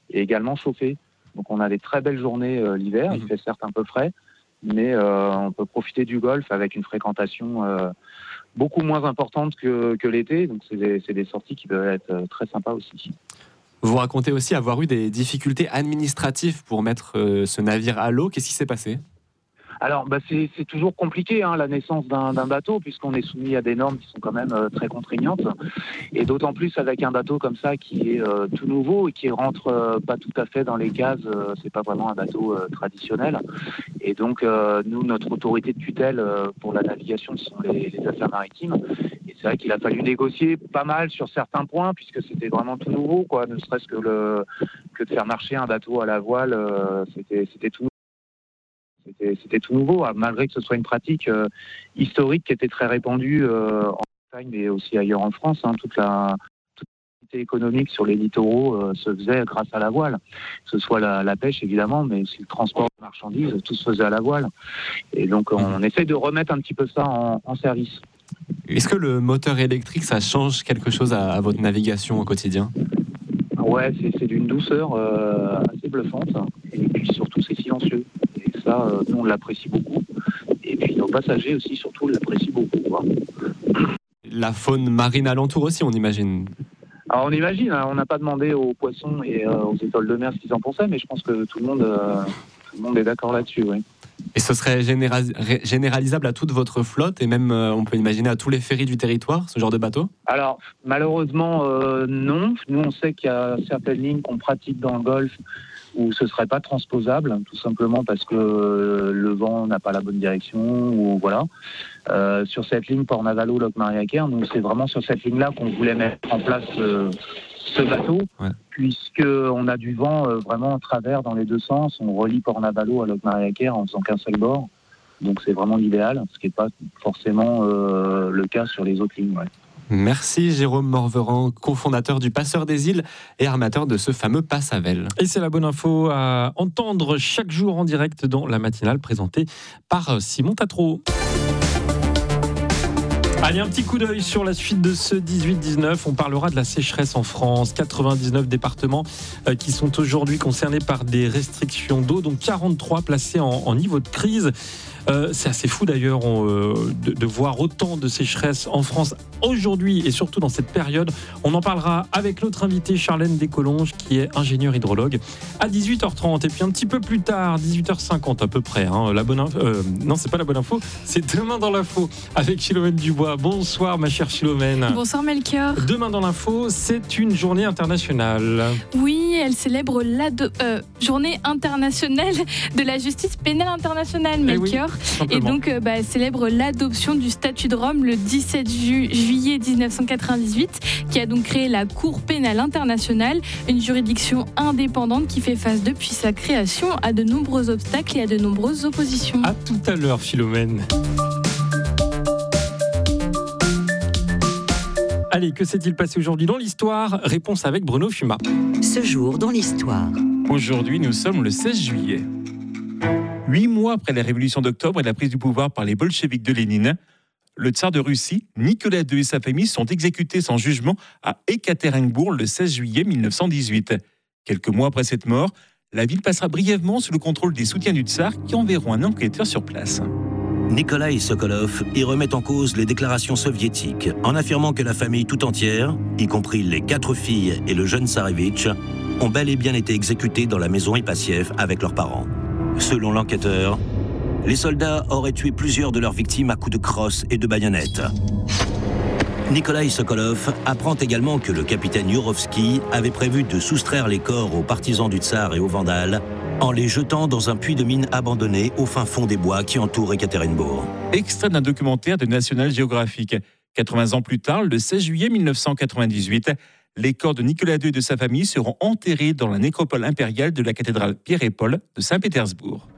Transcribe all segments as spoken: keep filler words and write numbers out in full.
et également chauffé. Donc on a des très belles journées euh, l'hiver, mmh. il fait certes un peu frais, mais euh, on peut profiter du golf avec une fréquentation euh, beaucoup moins importante que, que l'été. Donc c'est des, c'est des sorties qui peuvent être très sympas aussi. Vous racontez aussi avoir eu des difficultés administratives pour mettre euh, ce navire à l'eau. Qu'est-ce qui s'est passé ? Alors, bah c'est, c'est toujours compliqué, hein, la naissance d'un, d'un bateau, puisqu'on est soumis à des normes qui sont quand même euh, très contraignantes. Et d'autant plus avec un bateau comme ça qui est euh, tout nouveau et qui rentre euh, pas tout à fait dans les cases. Euh, c'est pas vraiment un bateau euh, traditionnel. Et donc, euh, nous, notre autorité de tutelle euh, pour la navigation, ce sont les, les affaires maritimes. Et c'est vrai qu'il a fallu négocier pas mal sur certains points, puisque c'était vraiment tout nouveau, quoi. Ne serait-ce que, le, que de faire marcher un bateau à la voile, euh, c'était, c'était tout nouveau. C'était, c'était tout nouveau, malgré que ce soit une pratique euh, historique qui était très répandue euh, en Bretagne, mais aussi ailleurs en France. Hein, toute la toute l'activité économique sur les littoraux euh, se faisait grâce à la voile. Que ce soit la, la pêche, évidemment, mais aussi le transport de marchandises, tout se faisait à la voile. Et donc, on essaie de remettre un petit peu ça en, en service. Est-ce que le moteur électrique, ça change quelque chose à, à votre navigation au quotidien ? Ouais, c'est, c'est d'une douceur euh, assez bluffante. Et puis surtout, c'est silencieux. Ça, euh, nous, on l'apprécie beaucoup. Et puis, nos passagers aussi, surtout, l'apprécient beaucoup. Quoi. La faune marine alentour aussi, on imagine. Alors, on imagine. Hein, on n'a pas demandé aux poissons et euh, aux étoiles de mer ce qu'ils en pensaient, mais je pense que tout le monde, euh, tout le monde est d'accord là-dessus. Oui. Et ce serait généra- généralisable à toute votre flotte et même, euh, on peut imaginer, à tous les ferries du territoire, ce genre de bateau ? Alors, malheureusement, euh, non. Nous, on sait qu'il y a certaines lignes qu'on pratique dans le Golfe où ce ne serait pas transposable, tout simplement parce que le vent n'a pas la bonne direction, ou voilà. Euh, sur cette ligne Port-Navalo-Locmaria-Caire, nous, c'est vraiment sur cette ligne-là qu'on voulait mettre en place euh, ce bateau, ouais. puisqu'on a du vent euh, vraiment en travers dans les deux sens. On relie Port-Navalo à Locmaria-Caire en faisant qu'un seul bord. Donc c'est vraiment l'idéal, ce qui n'est pas forcément euh, le cas sur les autres lignes. Ouais. Merci Jérôme Morveran, cofondateur du Passeur des Îles et armateur de ce fameux Passavel. Et c'est la bonne info à entendre chaque jour en direct dans la matinale présentée par Simon Tatro. Allez, un petit coup d'œil sur la suite de ce dix-huit dix-neuf. On parlera de la sécheresse en France. quatre-vingt-dix-neuf départements euh, qui sont aujourd'hui concernés par des restrictions d'eau, donc quarante-trois placés en, en niveau de crise. Euh, c'est assez fou d'ailleurs on, euh, de, de voir autant de sécheresse en France aujourd'hui et surtout dans cette période. On en parlera avec notre invité Charlène Descolonges qui est ingénieure hydrologue à dix-huit heures trente. Et puis un petit peu plus tard, dix-huit heures cinquante à peu près. Hein, la bonne info, euh, non, c'est pas la bonne info, c'est Demain dans l'info avec Philomène Dubois. Bonsoir ma chère Philomène. Bonsoir Melchior. Demain dans l'info, c'est une journée internationale. Oui, elle célèbre la de, euh, journée internationale de la justice pénale internationale, Melchior. Et, oui, et donc, euh, bah, elle célèbre l'adoption du statut de Rome le dix-sept juillet dix-neuf cent quatre-vingt-dix-huit, qui a donc créé la Cour pénale internationale, une juridiction indépendante qui fait face depuis sa création à de nombreux obstacles et à de nombreuses oppositions. À tout à l'heure, Philomène. Allez, que s'est-il passé aujourd'hui dans l'histoire ? Réponse avec Bruno Fuma. Ce jour dans l'histoire. Aujourd'hui, nous sommes le seize juillet. Huit mois après la révolution d'octobre et la prise du pouvoir par les bolcheviks de Lénine, le tsar de Russie, Nicolas deux et sa famille sont exécutés sans jugement à Ekaterinbourg le seize juillet mille neuf cent dix-huit. Quelques mois après cette mort, la ville passera brièvement sous le contrôle des soutiens du tsar qui enverront un enquêteur sur place. Nikolaï Sokolov y remet en cause les déclarations soviétiques en affirmant que la famille tout entière, y compris les quatre filles et le jeune tsarevitch, ont bel et bien été exécutés dans la maison Ipatiev avec leurs parents. Selon l'enquêteur, les soldats auraient tué plusieurs de leurs victimes à coups de crosse et de baïonnettes. Nikolaï Sokolov apprend également que le capitaine Yurovsky avait prévu de soustraire les corps aux partisans du tsar et aux vandales en les jetant dans un puits de mine abandonné au fin fond des bois qui entourent Ekaterinbourg. Extrait d'un documentaire de National Geographic. quatre-vingts ans plus tard, le seize juillet mille neuf cent quatre-vingt-dix-huit, les corps de Nicolas deux et de sa famille seront enterrés dans la nécropole impériale de la cathédrale Pierre et Paul de Saint-Pétersbourg.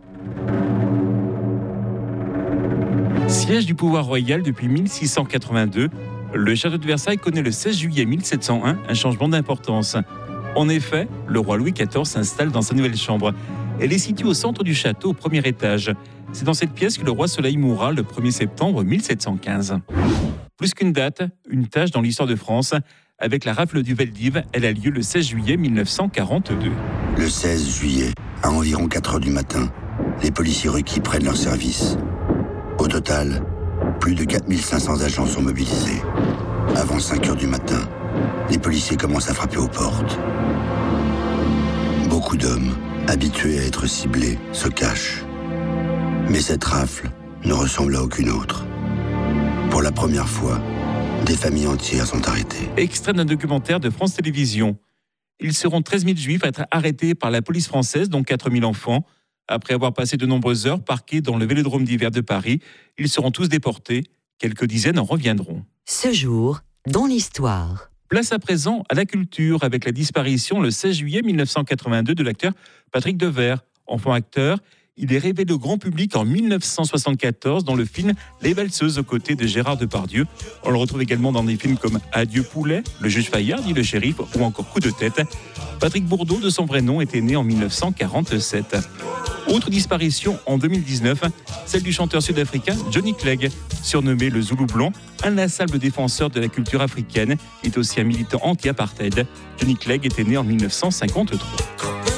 Siège du pouvoir royal depuis mille six cent quatre-vingt-deux, le château de Versailles connaît le seize juillet mille sept cent un un changement d'importance. En effet, le roi Louis quatorze s'installe dans sa nouvelle chambre. Elle est située au centre du château, au premier étage. C'est dans cette pièce que le roi Soleil mourra le premier septembre mille sept cent quinze. Plus qu'une date, une tâche dans l'histoire de France, Avec la rafle du Veldiv, elle a lieu le seize juillet mille neuf cent quarante-deux. Le seize juillet, à environ quatre heures du matin, les policiers requis prennent leur service. Au total, plus de quatre mille cinq cents agents sont mobilisés. Avant cinq heures du matin, les policiers commencent à frapper aux portes. Beaucoup d'hommes, habitués à être ciblés, se cachent. Mais cette rafle ne ressemble à aucune autre. Pour la première fois, des familles entières sont arrêtées. Extrait d'un documentaire de France Télévisions. Ils seront treize mille juifs à être arrêtés par la police française, dont quatre mille enfants. Après avoir passé de nombreuses heures parqués dans le Vélodrome d'hiver de Paris, ils seront tous déportés. Quelques dizaines en reviendront. Ce jour, dans l'histoire. Place à présent à la culture avec la disparition le seize juillet mille neuf cent quatre-vingt-deux de l'acteur Patrick Devers. Enfant acteur, il est révélé au grand public en mille neuf cent soixante-quatorze dans le film Les Valseuses aux côtés de Gérard Depardieu. On le retrouve également dans des films comme Adieu Poulet, Le Juge Fayard, dit le shérif ou encore Coup de tête. Patrick Bourdeau, de son vrai nom, était né en mille neuf cent quarante-sept. Autre disparition en deux mille dix-neuf, celle du chanteur sud-africain Johnny Clegg, surnommé le Zoulou Blanc, inlassable défenseur de la culture africaine, est aussi un militant anti-apartheid. Johnny Clegg était né en mille neuf cent cinquante-trois.